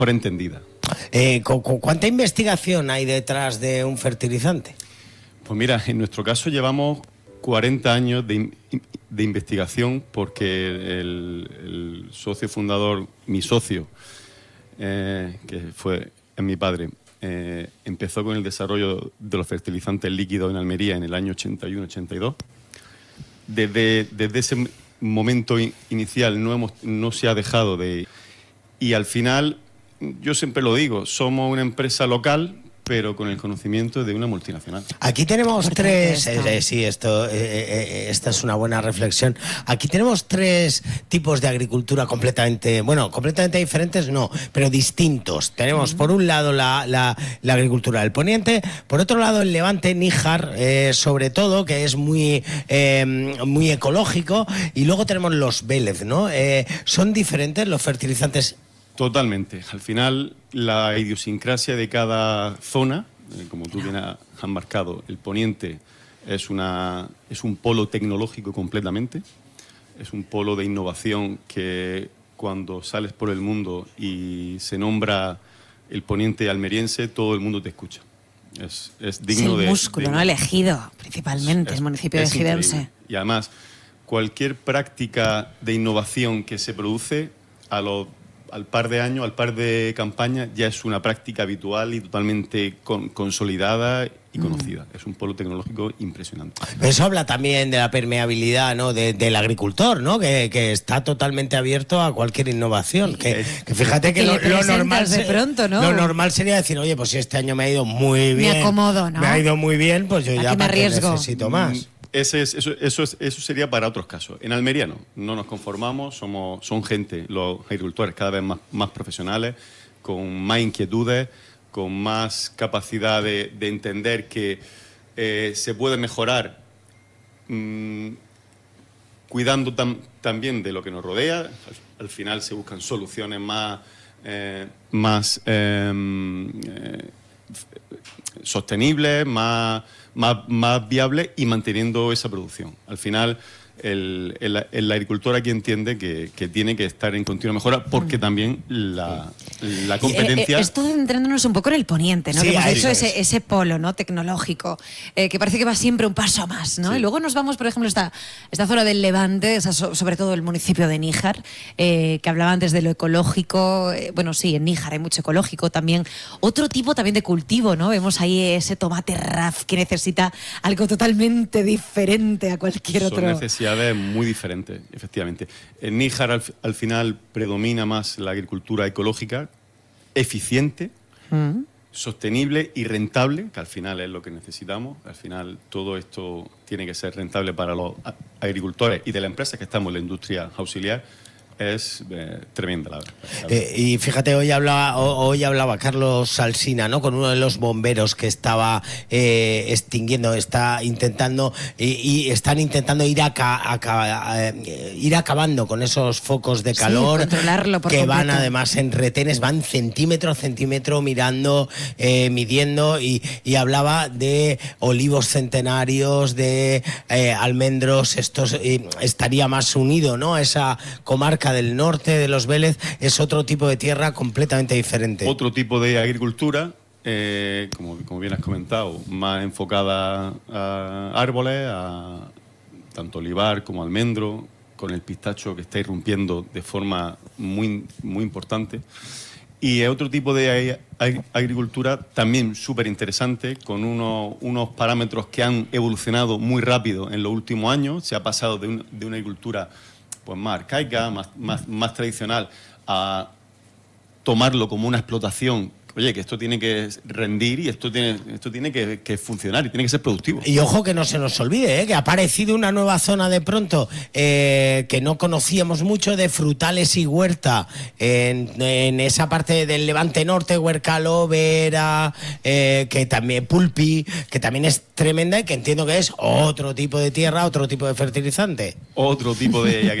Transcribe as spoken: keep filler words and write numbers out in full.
entendida. Eh, ¿cu cu ¿Cuánta investigación hay detrás de un fertilizante? Pues mira, en nuestro caso llevamos cuarenta años de, in de investigación porque el, el socio fundador, mi socio, eh, que fue mi padre, eh, empezó con el desarrollo de los fertilizantes líquidos en Almería en el año ochenta y uno ochenta y dos. Desde, desde ese momento in inicial no, hemos, no se ha dejado de... Y al final, yo siempre lo digo, somos una empresa local, pero con el conocimiento de una multinacional. Aquí tenemos tres... Eh, eh, sí, esto, eh, eh, esta es una buena reflexión. Aquí tenemos tres tipos de agricultura completamente... Bueno, completamente diferentes no, pero distintos. Tenemos, por un lado, la, la, la agricultura del Poniente, por otro lado, el Levante, Níjar, eh, sobre todo, que es muy, eh, muy ecológico, y luego tenemos los Vélez, ¿no? Eh, ¿Son diferentes los fertilizantes? Totalmente. Al final, la idiosincrasia de cada zona, eh, como tú bien has marcado, el Poniente es, una, es un polo tecnológico completamente, es un polo de innovación que cuando sales por el mundo y se nombra el Poniente almeriense, todo el mundo te escucha. Es, es digno es el de... músculo, de, ¿no? Elegido, principalmente, es, el municipio es de Ejidense. increíble. Y además, cualquier práctica de innovación que se produce a los... al par de años, al par de campañas, ya es una práctica habitual y totalmente con, consolidada y conocida. Mm. Es un polo tecnológico impresionante. Eso habla también de la permeabilidad, ¿no? de, del agricultor, ¿no? Que, que está totalmente abierto a cualquier innovación. Que, que fíjate que, que lo, lo, normal, de pronto, ¿no? lo normal sería decir, oye, pues si este año me ha ido muy bien, me acomodo, ¿no? Me ha ido muy bien, pues yo Aquí ya me para qué arriesgo. necesito más. Ese es, eso, eso, es, eso sería para otros casos. En Almería no, no nos conformamos, somos, son gente, los agricultores cada vez más, más profesionales, con más inquietudes, con más capacidad de, de entender que eh, se puede mejorar mmm, cuidando tam, también de lo que nos rodea. Al, al final se buscan soluciones más, eh, más eh, eh, sostenibles, más... Más, más viable y manteniendo esa producción. Al final, el, el, el agricultor aquí entiende que, que tiene que estar en continua mejora porque también la, la competencia... Eh, eh, esto centrándonos un poco en el Poniente, ¿no? Sí, que hemos ahí, hecho sí, ese, ese polo, ¿no? tecnológico, eh, que parece que va siempre un paso más, ¿no? Sí. Y luego nos vamos, por ejemplo, a esta, esta zona del Levante, esa, sobre todo el municipio de Níjar, eh, que hablaba antes de lo ecológico. Eh, bueno, sí, en Níjar hay mucho ecológico también. Otro tipo también de cultivo, ¿no? Vemos ahí ese tomate raf que necesita algo totalmente diferente a cualquier Son otro. necesidades muy diferentes, efectivamente. En Níjar al, al final predomina más la agricultura ecológica, eficiente, mm. sostenible y rentable, que al final es lo que necesitamos. Al final todo esto tiene que ser rentable para los agricultores y de la empresa que estamos en la industria auxiliar. Es eh, tremenda la verdad. Eh, y fíjate, hoy hablaba, hoy hablaba Carlos Alsina, ¿no? Con uno de los bomberos que estaba eh, extinguiendo, está intentando y, y están intentando ir a, a, a, a ir acabando con esos focos de calor, sí, controlarlo por que completo. Van además en retenes, van centímetro a centímetro mirando, eh, midiendo y, y hablaba de olivos centenarios, de eh, almendros, estos eh, estaría más unido, ¿no? A esa comarca del norte de los Vélez, es otro tipo de tierra completamente diferente. Otro tipo de agricultura, eh, como, como bien has comentado, más enfocada a árboles, a tanto olivar como almendro, con el pistacho que está irrumpiendo de forma muy, muy importante. Y otro tipo de agricultura también súper interesante, con unos, unos parámetros que han evolucionado muy rápido en los últimos años. Se ha pasado de, un, de una agricultura pues más arcaica, más, más, más tradicional, a tomarlo como una explotación. Oye, que esto tiene que rendir y esto tiene, esto tiene que, que funcionar y tiene que ser productivo. Y ojo que no se nos olvide, ¿eh? Que ha aparecido una nueva zona de pronto eh, que no conocíamos mucho, de frutales y huerta en, en esa parte del Levante Norte, Huercalo, Vera, eh, que también Pulpi, que también es tremenda y que entiendo que es otro tipo de tierra, otro tipo de fertilizante. Otro tipo de agricultura.